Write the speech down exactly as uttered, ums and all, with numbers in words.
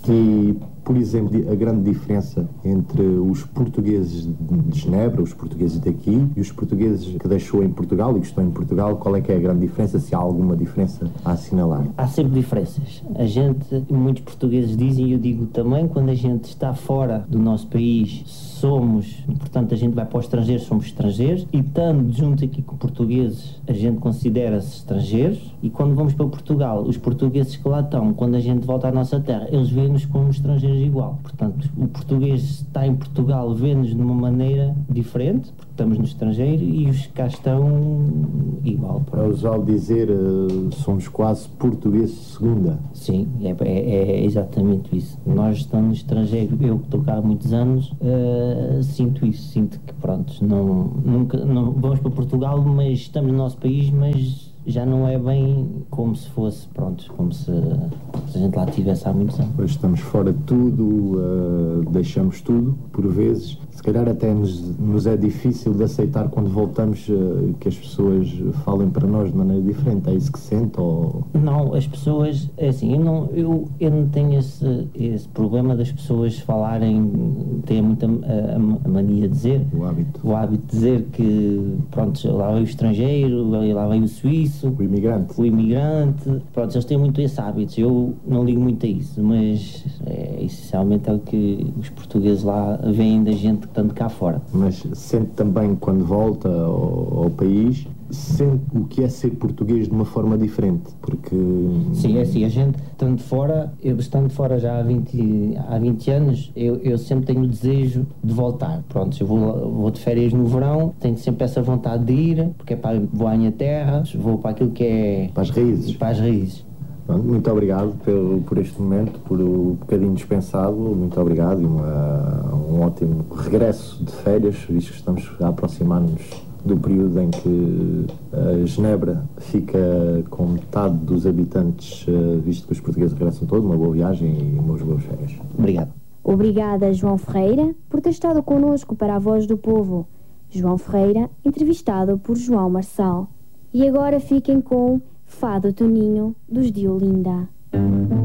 E, por exemplo, a grande diferença entre os portugueses de Genebra, os portugueses daqui e os portugueses que deixou em Portugal e que estão em Portugal, qual é que é a grande diferença, se há alguma diferença a assinalar? Há sempre diferenças. A gente, muitos portugueses dizem, e eu digo também, quando a gente está fora do nosso país, somos, portanto a gente vai para o estrangeiro, somos estrangeiros, e estando juntos aqui com portugueses, a gente considera-se estrangeiros, e quando vamos para Portugal, os portugueses que lá estão, quando a gente volta à nossa terra, eles veem-nos como estrangeiros igual. Portanto, o português está em Portugal, vê-nos de uma maneira diferente, porque estamos no estrangeiro, e os que cá estão igual. É usual dizer, uh, somos quase portugueses de segunda. Sim, é, é, é exatamente isso. Nós estamos no estrangeiro, eu que estou cá há muitos anos, uh, sinto isso, sinto que pronto, não, nunca, não, vamos para Portugal, mas estamos no nosso país, mas já não é bem como se fosse, pronto, como se, se a gente lá estivesse há muitos anos. Pois estamos fora de tudo, uh, deixamos tudo, por vezes. Se calhar até nos, nos é difícil de aceitar quando voltamos uh, que as pessoas falem para nós de maneira diferente. É isso que sente? Ou... Não, as pessoas, é assim, eu não, eu, eu não tenho esse, esse problema das pessoas falarem, têm muita a, a mania de dizer, o hábito. o hábito de dizer que, pronto, lá veio o estrangeiro, lá veio o suíço, o imigrante, o imigrante, pronto, eles têm muito esse hábito, eu não ligo muito a isso, mas é, essencialmente é o que os portugueses lá veem da gente que estão de cá fora. Mas sente também, quando volta ao, ao país, sente o que é ser português de uma forma diferente, porque... Sim, é assim, a gente, estando fora, eu estando fora já há vinte, há vinte anos, eu, eu sempre tenho o desejo de voltar. Pronto, eu vou, vou de férias no verão, tenho sempre essa vontade de ir, porque é para, vou à minha terra, vou para aquilo que é... Para as raízes. Para as raízes. Muito obrigado pelo, por este momento, por o bocadinho dispensado, muito obrigado e uma, um ótimo regresso de férias, visto que estamos a aproximar-nos do período em que a Genebra fica com metade dos habitantes, visto que os portugueses regressam todos. Uma boa viagem e umas boas férias. Obrigado. Obrigada, João Ferreira, por ter estado connosco para a Voz do Povo. João Ferreira, entrevistado por João Marçal. E agora fiquem com Fado Toninho, dos de Olinda.